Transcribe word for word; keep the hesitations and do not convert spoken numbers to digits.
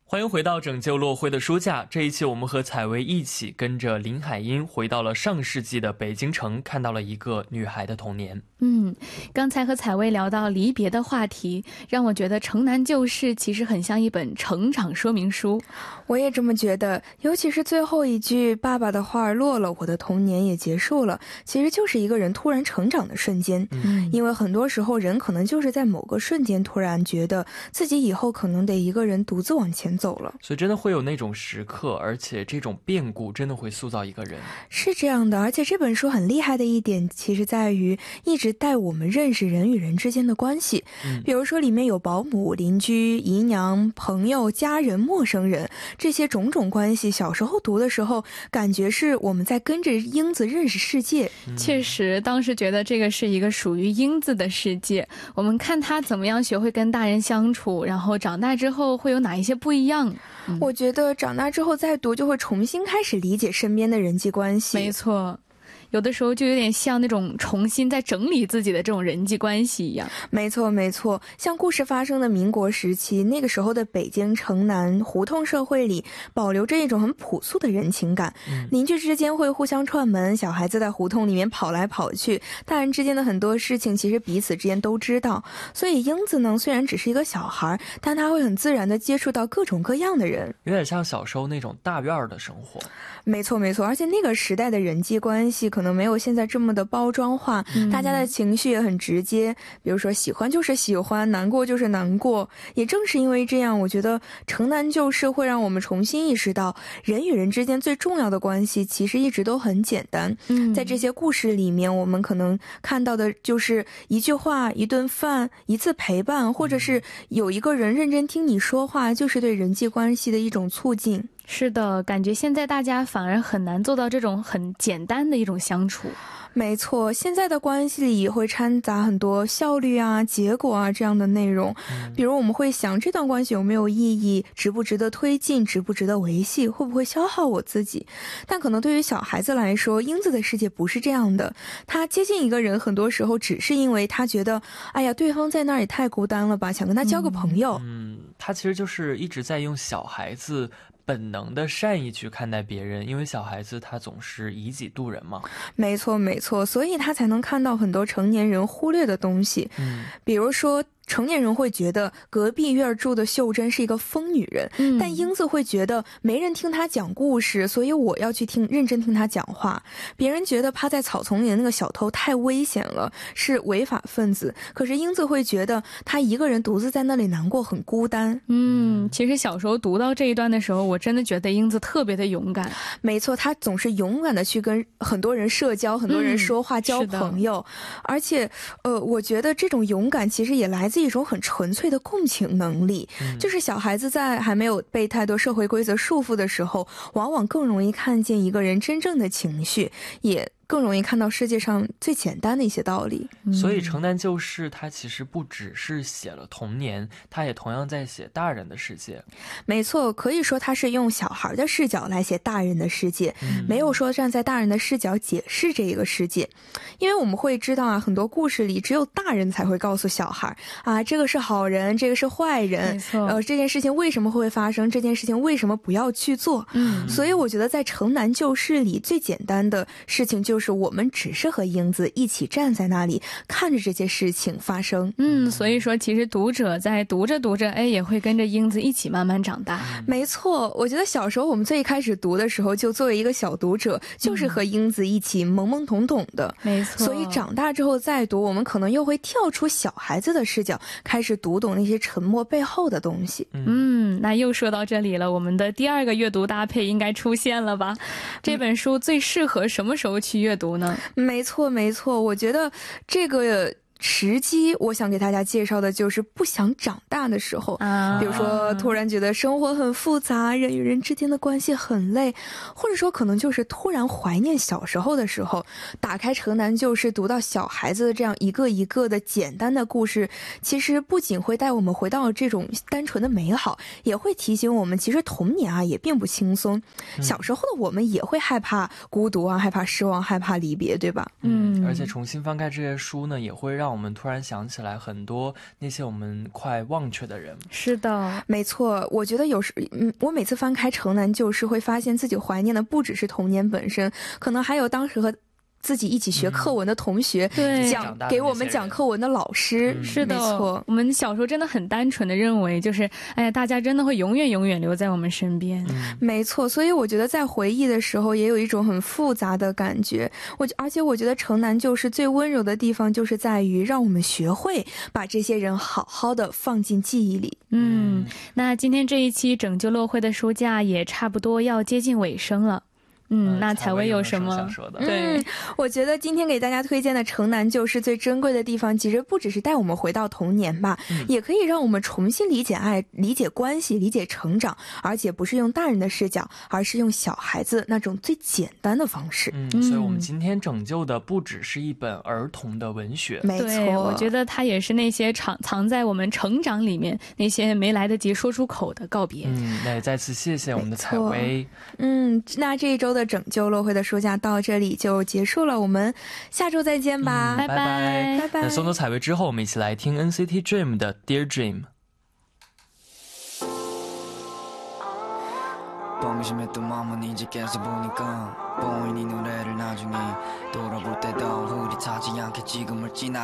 欢迎回到拯救落灰的书架，这一期我们和采薇一起跟着林海音回到了上世纪的北京城，看到了一个女孩的童年。 嗯，刚才和采薇聊到离别的话题，让我觉得《城南旧事》其实很像一本成长说明书。 我也这么觉得，尤其是最后一句爸爸的花儿落了，我的童年也结束了，其实就是一个人突然成长的瞬间。嗯，因为很多时候人可能就是在某个瞬间突然觉得自己以后可能得一个人独自往前走了， 所以真的会有那种时刻，而且这种变故真的会塑造一个人。 是这样的，而且这本书很厉害的一点其实在于一直带我们认识人与人之间的关系。嗯，比如说里面有保姆、邻居、姨娘、朋友、家人、陌生人，这些种种关系，小时候读的时候感觉是我们在跟着英子认识世界。 嗯，确实当时觉得这个是一个属于英子的世界，我们看她怎么样学会跟大人相处，然后长大之后会有哪一些不一样。 嗯，我觉得长大之后再读就会重新开始理解身边的人际关系。 没错，有的时候就有点像那种重新在整理自己的这种人际关系一样。 没错没错，像故事发生的民国时期，那个时候的北京城南胡同社会里保留着一种很朴素的人情感。嗯，邻居之间会互相串门，小孩子在胡同里面跑来跑去，大人之间的很多事情其实彼此之间都知道。所以英子呢虽然只是一个小孩，但他会很自然地接触到各种各样的人， 有点像小时候那种大院的生活。 没错没错，而且那个时代的人际关系可能没有现在这么的包装化。嗯，大家的情绪也很直接，比如说喜欢就是喜欢，难过就是难过。也正是因为这样，我觉得城南旧事会让我们重新意识到人与人之间最重要的关系其实一直都很简单。嗯，在这些故事里面，我们可能看到的就是一句话、一顿饭、一次陪伴，或者是有一个人认真听你说话，就是对人际关系的一种促进。 是的，感觉现在大家反而很难做到这种很简单的一种相处。 没错，现在的关系里也会掺杂很多效率啊、结果啊这样的内容。嗯，比如我们会想这段关系有没有意义，值不值得推进，值不值得维系，会不会消耗我自己。但可能对于小孩子来说，英子的世界不是这样的，他接近一个人很多时候只是因为他觉得哎呀对方在那儿也太孤单了吧，想跟他交个朋友。 嗯，他其实就是一直在用小孩子本能的善意去看待别人，因为小孩子他总是以己度人嘛。 没错没错，所以他才能看到很多成年人忽略的东西。嗯，比如说成年人会觉得隔壁院住的秀珍是一个疯女人。嗯，但英子会觉得没人听她讲故事，所以我要去听认真听她讲话。别人觉得趴在草丛里的那个小偷太危险了，是违法分子，可是英子会觉得她一个人独自在那里难过，很孤单。 嗯，其实小时候读到这一段的时候，我真的觉得英子特别的勇敢。 没错，她总是勇敢的去跟很多人社交，很多人说话，嗯，交朋友。而且呃，我觉得这种勇敢其实也来自一种很纯粹的共情能力。嗯，就是小孩子在还没有被太多社会规则束缚的时候，往往更容易看见一个人真正的情绪，也更容易看到世界上最简单的一些道理。 所以城南旧事它其实不只是写了童年，它也同样在写大人的世界。 没错，可以说它是用小孩的视角来写大人的世界。嗯，没有说站在大人的视角解释这一个世界。因为我们会知道啊，很多故事里只有大人才会告诉小孩啊，这个是好人，这个是坏人。没错，呃，这件事情为什么会发生，这件事情为什么不要去做。嗯，所以我觉得在城南旧事里最简单的事情就是我们只是和英子一起站在那里看着这些事情发生。 嗯，所以说其实读者在读着读着哎，也会跟着英子一起慢慢长大。 没错，我觉得小时候我们最开始读的时候，就作为一个小读者，就是和英子一起懵懵懂懂的。没错，所以长大之后再读，我们可能又会跳出小孩子的视角，开始读懂那些沉默背后的东西。 嗯，那又说到这里了，我们的第二个阅读搭配应该出现了吧？这本书最适合什么时候去阅读呢？ 没错没错，我觉得这个时机我想给大家介绍的就是不想长大的时候。啊，比如说突然觉得生活很复杂，人与人之间的关系很累，或者说可能就是突然怀念小时候的时候，打开城南旧事，读到小孩子的这样一个一个的简单的故事，其实不仅会带我们回到这种单纯的美好，也会提醒我们其实童年啊也并不轻松。嗯，小时候的我们也会害怕孤独啊，害怕失望，害怕离别，对吧？ 嗯，而且重新翻开这些书呢，也会让我我们突然想起来很多那些我们快忘却的人。 是的， 没错，我觉得有时嗯，我每次翻开《城南旧事》，会发现自己怀念的不只是童年本身，可能还有当时和自己一起学课文的同学， 对， 讲给我们讲课文的老师。 嗯是的， 没错， 我们小时候真的很单纯的认为，就是哎呀，大家真的会永远永远留在我们身边。 嗯没错，所以我觉得在回忆的时候也有一种很复杂的感觉。我而且我觉得《城南旧事》最温柔的地方就是在于让我们学会把这些人好好的放进记忆里。 嗯，那今天这一期拯救落灰的书架也差不多要接近尾声了。嗯，那采薇有什么想说的？ 对、 嗯，我觉得今天给大家推荐的《城南旧事》最珍贵的地方，其实不只是带我们回到童年吧， 嗯、 也可以让我们重新理解爱、理解关系、理解成长，而且不是用大人的视角，而是用小孩子那种最简单的方式。 嗯，所以我们今天拯救的不只是一本儿童的文学。 没错， 我觉得它也是那些藏藏在我们成长里面那些没来得及说出口的告别。 嗯，那也再次谢谢我们的采薇。 嗯，那这一周的拯救落灰的书架到这里就结束了，我们下周再见吧， 嗯、 拜拜拜拜。 那送走采薇之后，我们一起来听 N C T Dream 的 Dear Dream。 방심했던 마음은 이제 깨서 보니까 보이니 노래를 나중에 돌아볼 때도 흐릿하지 않게 지금을 지나